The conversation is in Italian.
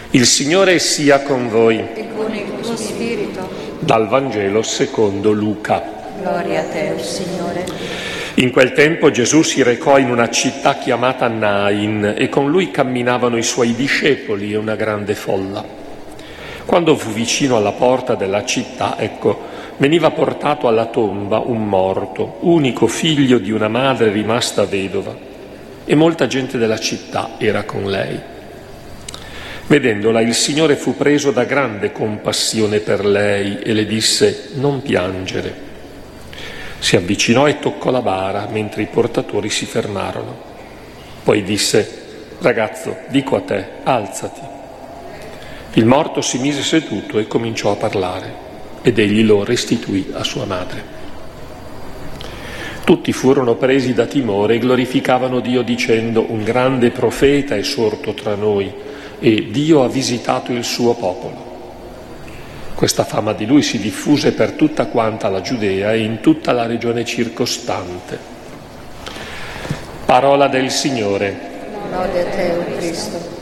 Il Signore sia con voi. E con il tuo spirito. Dal Vangelo secondo Luca. Gloria a te, o Signore. In quel tempo Gesù si recò in una città chiamata Nain e con lui camminavano i suoi discepoli e una grande folla. Quando fu vicino alla porta della città, ecco, veniva portato alla tomba un morto, unico figlio di una madre rimasta vedova, e molta gente della città era con lei. Vedendola, il Signore fu preso da grande compassione per lei e le disse: «Non piangere». Si avvicinò e toccò la bara mentre i portatori si fermarono. Poi disse: «Ragazzo, dico a te, alzati». Il morto si mise seduto e cominciò a parlare, ed egli lo restituì a sua madre. Tutti furono presi da timore e glorificavano Dio dicendo: «Un grande profeta è sorto tra noi e Dio ha visitato il suo popolo». Questa fama di lui si diffuse per tutta quanta la Giudea e in tutta la regione circostante. Parola del Signore. Lode a te, o Cristo.